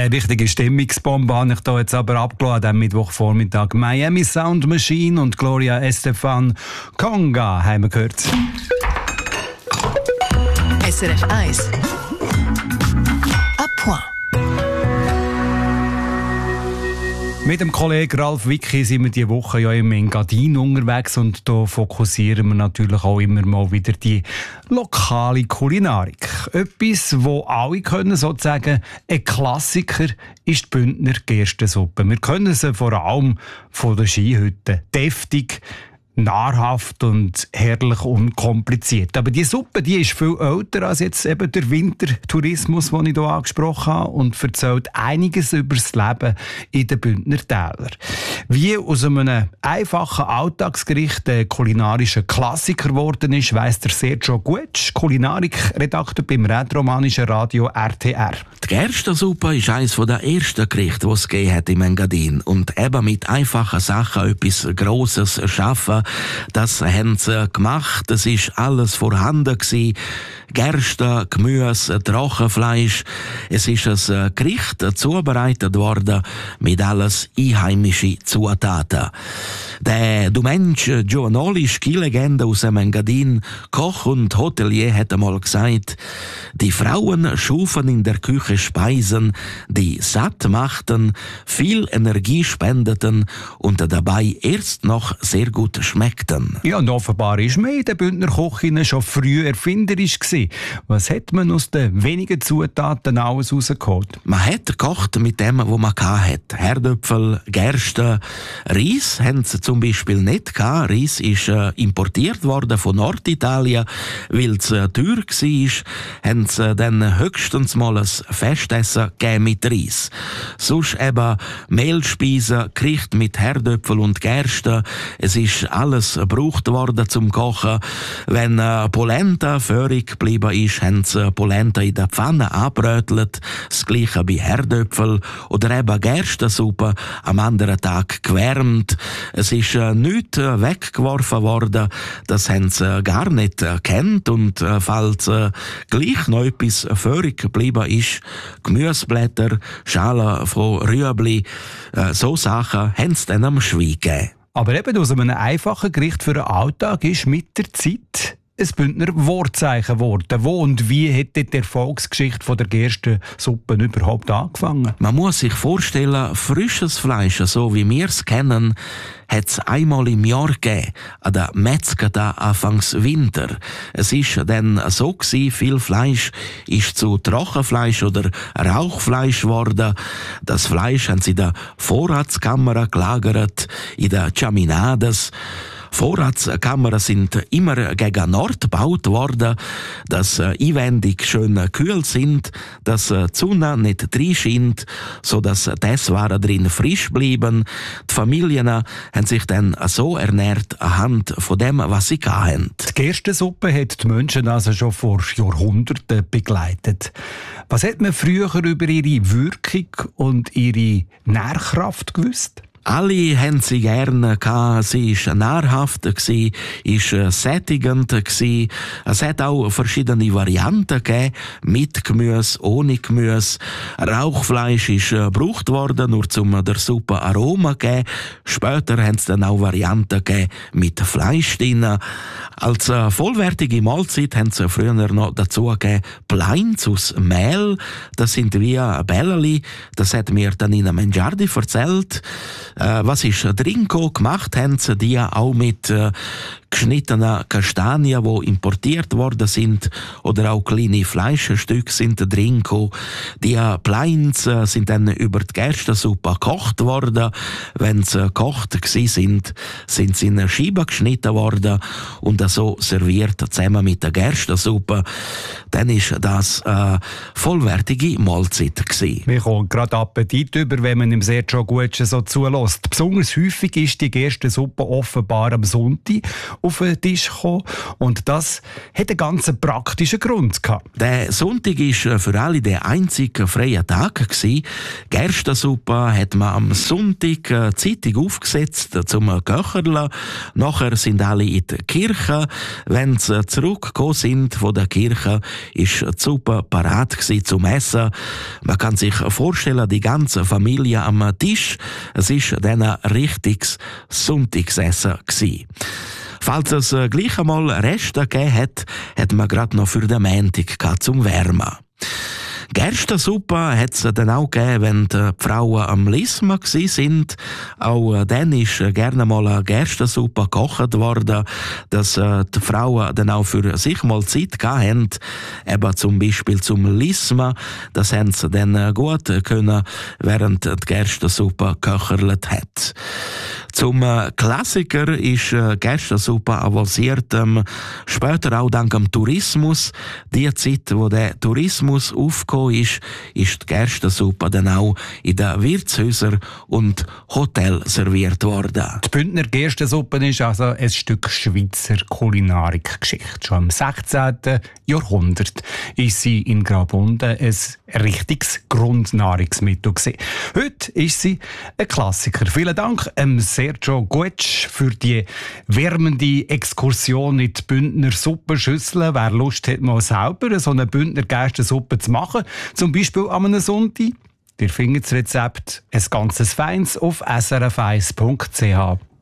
Keine richtige Stimmungsbombe habe ich da jetzt aber abgeladen am Mittwochvormittag. Miami Sound Machine und Gloria Estefan Conga haben wir gehört. SRF 1 à point. Mit dem Kollegen Ralf Wicki sind wir diese Woche ja im Engadin unterwegs und da fokussieren wir natürlich auch immer mal wieder die lokale Kulinarik. Etwas, wo alle können, sozusagen ein Klassiker, ist die Bündner Gerstensuppe. Wir kennen sie vor allem von der Skihütte. Deftig, nahrhaft und herrlich unkompliziert. Aber die Suppe, die ist viel älter als jetzt eben der Wintertourismus, den ich hier angesprochen habe, und erzählt einiges über das Leben in den Bündner Tälern. Wie aus einem einfachen Alltagsgericht ein kulinarischer Klassiker geworden ist, weiss der Sergio Guetsch, Kulinarikredakteur beim rätoromanischen Radio RTR. Die Gerstensuppe ist eines der ersten Gerichte, die es gegeben hat im Engadin. Und eben mit einfachen Sachen etwas Grosses schaffen, das haben sie gemacht. Es ist alles vorhanden gewesen. Gerste, Gemüse, Trockenfleisch. Es ist ein Gericht zubereitet worden mit alles einheimischen Zutaten. Der Dumensch Giovanoli, Skilegende aus dem Engadin, Koch und Hotelier, hat einmal gesagt, die Frauen schufen in der Küche Speisen, die satt machten, viel Energie spendeten und dabei erst noch sehr gut schmeckten. Ja, und offenbar ist man in den Bündner Küchen schon früh erfinderisch gewesen. Was hat man aus den wenigen Zutaten alles rausgeholt? Man hat gekocht mit dem, was man hatte. Herdöpfel, Gerste, Reis haben sie zum Beispiel nicht gehabt. Reis ist importiert worden von Norditalien, weil es teuer war. Haben sie dann höchstens mal ein Festessen gegeben mit Reis. Sonst eben Mehlspeisen, Gericht mit Herdöpfel und Gerste. Es ist alles gebraucht worden zum Kochen. Wenn Polenta föhrig geblieben ist, haben sie Polenta in der Pfanne angebrötelt. Das gleiche bei Herdöpfel oder eben Gerstensuppe am anderen Tag gewärmt. Es ist nichts weggeworfen worden. Das haben sie gar nicht gekannt. Und falls gleich noch etwas föhrig geblieben ist, Gemüseblätter, Schalen von Rüebli, so Sachen haben sie dann am Schwein gegeben. Aber eben aus einem einfachen Gericht für den Alltag ist mit der Zeit ein Bündner Wortzeichen geworden. Wo und wie hat die Erfolgsgeschichte von der Gerstensuppe überhaupt angefangen? Man muss sich vorstellen, frisches Fleisch, so wie wir es kennen, hat es einmal im Jahr gegeben, an der Metzger da Anfangs Winter. Es ist dann so gewesen, viel Fleisch ist zu Trockenfleisch oder Rauchfleisch geworden. Das Fleisch haben sie in der Vorratskammer gelagert, in den Chaminades. Vorratskammern sind immer gegen Nord gebaut worden, dass einwendig schön kühl sind, dass die Sonne nicht reinscheint, sodass die Esswaren drin frisch bleiben. Die Familien haben sich dann so ernährt anhand von dem, was sie hatten. Die Gerstensuppe hat die Menschen also schon vor Jahrhunderten begleitet. Was hat man früher über ihre Wirkung und ihre Nährkraft gewusst? Alle haben sie gerne gehabt. Sie war nahrhaft, ist sättigend. Es hat auch verschiedene Varianten gegeben, mit Gemüse, ohne Gemüse. Rauchfleisch ist gebraucht worden, nur zum der Suppe Aroma zu geben. Später haben es dann auch Varianten gegeben mit Fleisch drin. Als vollwertige Mahlzeit haben sie früher noch dazu gegeben Pleins aus Mehl. Das sind wie Bälleli. Das hat mir dann in einem Mengiardi erzählt. Was ist drin gemacht haben sie die auch mit geschnittenen Kastanien, die importiert worden sind, oder auch kleine Fleischstücke sind drin gekommen. Die Pleins sind dann über die Gerstensuppe gekocht worden. Wenn sie gekocht sind sie in Scheiben geschnitten worden und so serviert zusammen mit der Gerstensuppe. Dann war das eine vollwertige Mahlzeit gewesen. Wir kommen gerade Appetit über, wenn man im Sergio Guetsch so zulässt. Besonders häufig ist die Gerstensuppe offenbar am Sonntag. auf den Tisch gekommen. Und das hat einen ganz praktischen Grund gehabt. Der Sonntag war für alle der einzige freie Tag. Gerstensuppe hat man am Sonntag Zeitung aufgesetzt zum Köcherle. Nachher sind alle in die Kirche. Wenn sie zurückgekommen sind von der Kirche, ist die Suppe parat zum Essen. Man kann sich vorstellen, die ganze Familie am Tisch. Es war dann ein richtiges Sonntagsessen gewesen. Falls es gleich einmal Reste gegeben hat man gerade noch für den Montag zum Wärmen. Gerstensuppe hat es dann auch gegeben, wenn die Frauen am Lismen waren. Auch dann ist gerne mal eine Gerstensuppe gekocht worden, dass die Frauen dann auch für sich mal Zeit hatten. Eben zum Beispiel zum Lismen. Das haben sie dann gut können, während die Gerstensuppe geköchert hat. Zum Klassiker ist Gerstensuppe avanciert, später auch dank dem Tourismus. Die Zeit, wo der Tourismus aufgekommen ist die Gerstensuppe dann auch in den Wirtshäusern und Hotels serviert worden. Die Bündner Gerstensuppe ist also ein Stück Schweizer Kulinarikgeschichte. Schon im 16. Jahrhundert ist sie in Graubünden ein richtiges Grundnahrungsmittel gewesen. Heute ist sie ein Klassiker. Vielen Dank Sergio Guetsch für die wärmende Exkursion in die Bündner Suppenschüssel. Wer Lust hat, mal selber so eine Bündner Gerstensuppe zu machen, zum Beispiel an einem Sonntag, ihr findet das Rezept, ein ganzes Feins auf srf1.ch.